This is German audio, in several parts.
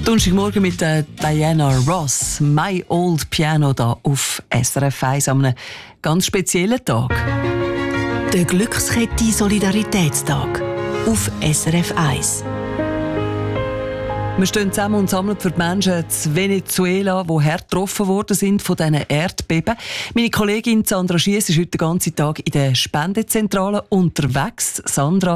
Donnerstagmorgen mit Diana Ross. «My Old Piano» hier auf SRF 1 an einem ganz speziellen Tag. Der Glückskette Solidaritätstag auf SRF 1. Wir stehen zusammen und sammeln für die Menschen in Venezuela, die hart getroffen worden sind von diesen Erdbeben. Meine Kollegin Sandra Schiess ist heute den ganzen Tag in der Spendezentrale unterwegs. Sandra,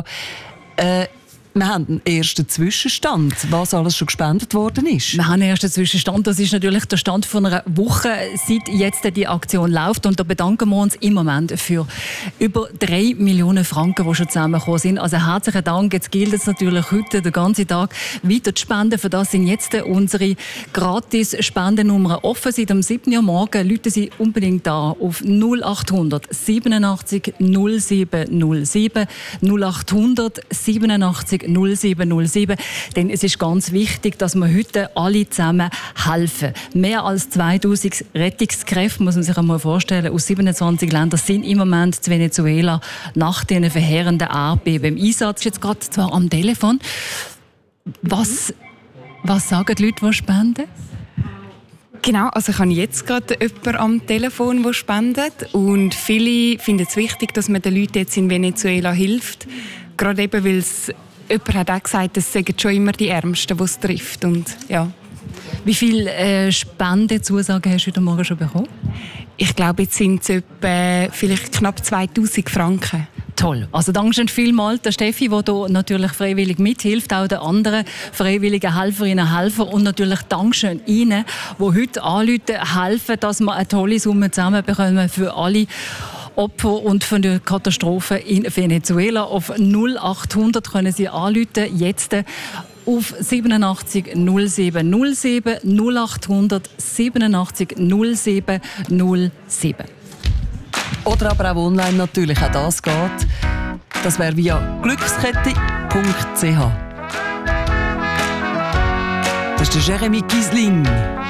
wir haben einen ersten Zwischenstand, was alles schon gespendet worden ist. Wir haben einen ersten Zwischenstand. Das ist natürlich der Stand von einer Woche, seit jetzt die Aktion läuft. Und da bedanken wir uns im Moment für über 3 Millionen Franken, die schon zusammengekommen sind. Also herzlichen Dank. Jetzt gilt es natürlich heute den ganzen Tag weiter zu spenden. Für das sind jetzt unsere Gratis-Spendennummern offen. Seit dem 7. Uhr morgen rufen Sie unbedingt da auf 0800 87 07 07 0800 87 0707. Denn es ist ganz wichtig, dass wir heute alle zusammen helfen. Mehr als 2000 Rettungskräfte, muss man sich einmal vorstellen, aus 27 Ländern sind im Moment in Venezuela nach diesen verheerenden Erdbeben im Einsatz. Ist jetzt gerade zwar am Telefon. Was sagen die Leute, die spenden? Genau, also ich habe jetzt gerade jemanden am Telefon, der spendet. Und viele finden es wichtig, dass man den Leuten jetzt in Venezuela hilft. Gerade eben, weil es jemand hat auch gesagt, es sind schon immer die Ärmsten, die es trifft. Und, ja. Wie viele Spendenzusagen hast du heute Morgen schon bekommen? Ich glaube, jetzt sind es etwa vielleicht knapp 2000 Franken. Toll. Also danke vielmals der Steffi, die hier natürlich freiwillig mithilft, auch den anderen freiwilligen Helferinnen und Helfern und natürlich Dankeschön Ihnen, die heute anrufen, helfen, dass wir eine tolle Summe zusammenbekommen für alle Opfer und von der Katastrophe in Venezuela. Auf 0800 können Sie anrufen, jetzt auf 87 07 07 0800 87 07 07. Oder aber auch online natürlich, auch das geht. Das wäre via glückskette.ch. Das ist der Jeremy Giesling.